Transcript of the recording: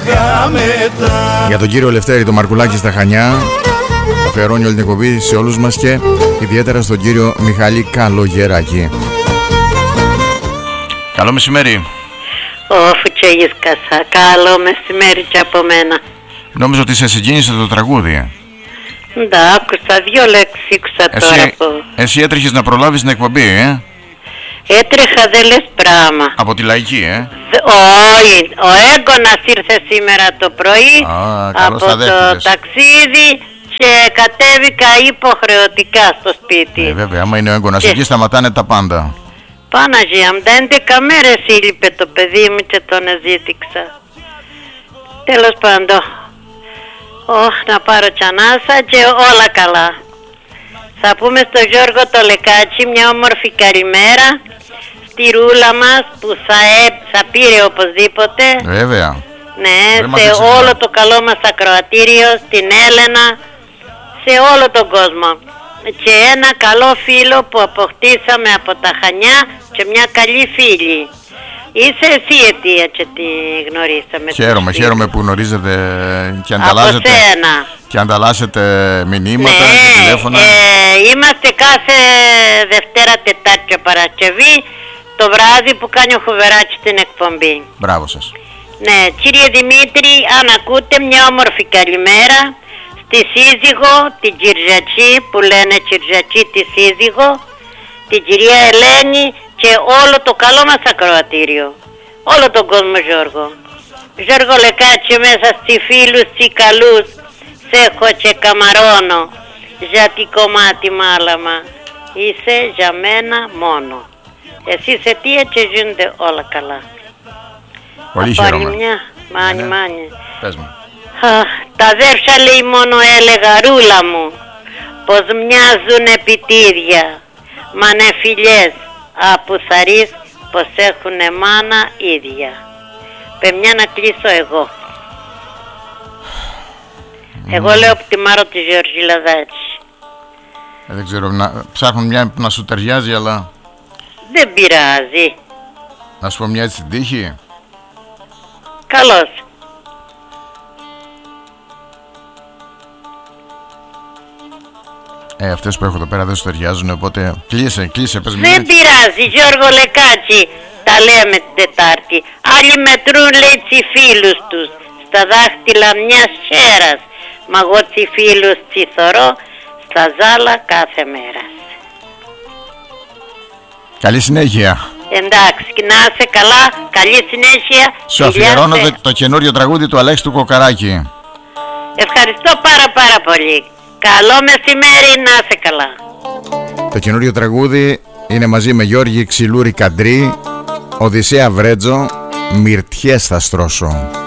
Για τον κύριο Λευτέρη το Μαρκουλάκη στα Χανιά, αφιερώνει όλη την εκπομπή σε όλους μας και ιδιαίτερα στον κύριο Μιχάλη Καλογεράκη. Καλό μεσημέρι. Φουτσέγης Κασά, καλό μεσημέρι και από μένα. Νόμιζα ότι σε συγκίνησε το τραγούδι. Ναι, άκουσα δύο λέξεις τώρα. Εσύ έτρεχες να προλάβεις την εκπομπή, Έτρεχα, δεν λες πράγμα. Από τη Λαϊκή, Όχι, ο Έγκονας ήρθε σήμερα το πρωί από το ταξίδι και κατέβηκα υποχρεωτικά στο σπίτι. Βέβαια, άμα είναι ο Έγκονας εκεί σταματάνε τα πάντα. Παναγία μου, τα 11 μέρες έλειπε το παιδί μου και τον εζήτηξα. Τέλος πάντων, να πάρω τσανάσα και όλα καλά. Θα πούμε στο Γιώργο το Λεκάτσι μια όμορφη καλημέρα στη ρούλα μας που θα πήρε οπωσδήποτε. Βέβαια. Ναι, σε όλο το καλό μας ακροατήριο, στην Έλενα, σε όλο τον κόσμο. Και ένα καλό φίλο που αποκτήσαμε από τα Χανιά και μια καλή φίλη. Είσαι εσύ αιτία και τη γνωρίσαμε. Χαίρομαι που γνωρίζετε και ανταλλάσσετε μηνύματα και τηλέφωνα. Είμαστε κάθε Δευτέρα, Τετάρτη και Παρασκευή το βράδυ που κάνει ο Χουβεράκης την εκπομπή. Μπράβο σας. Ναι, κύριε Δημήτρη, αν ακούτε, μια όμορφη καλημέρα στη σύζυγο, την Κυριακή που λένε Κυριακή τη σύζυγο, την κυρία Ελένη και όλο το καλό μας ακροατήριο. Όλο τον κόσμο, Γιώργο. Γιώργο Λεκάτσι, μέσα στη φίλους τσι καλούς σε έχω και καμαρώνω για τι κομμάτι μάλαμα. Είσαι για μένα μόνο. Εσύ σε τι έτσι γίνονται όλα καλά. Πολύ χαίρομαι. Μάνι. Πες μου. Τα αδέρφια λέει μόνο έλεγα ρούλα μου πως μοιάζουν επιτίδια. Μα ναι φιλιές από θαρείς πως έχουνε μάνα ίδια. Πεμιά να κλείσω εγώ. Εγώ λέω που τιμάρω τη Γεωργή Λαδάκη. Δεν ξέρω, ψάχνουν μια που να σου ταιριάζει, αλλά δεν πειράζει. Να σου πω μια έτσι στην τύχη. Καλώς. Αυτές που έχω εδώ πέρα δεν σου ταιριάζουν, οπότε κλείσε, πες μου. Δεν πειράζει, Γιώργο Λεκάτσι, τα λέμε την Τετάρτη. Άλλοι μετρούν, λέει, τσιφίλους τους στα δάχτυλα μιας χέρας. Μα εγώ τσιφίλους τσιθωρώ στα ζάλα κάθε μέρα. Καλή συνέχεια. Εντάξει, να είσαι καλά, καλή συνέχεια. Σου αφιερώνω το καινούριο τραγούδι του Αλέξη του Κοκαράκη. Ευχαριστώ πάρα πολύ. Καλό μεσημέρι, να είσαι καλά. Το καινούριο τραγούδι είναι μαζί με Γιώργη Ξυλούρη Καντρί, Οδυσσέα Βρέτζο, Μυρτιές θα στρώσω.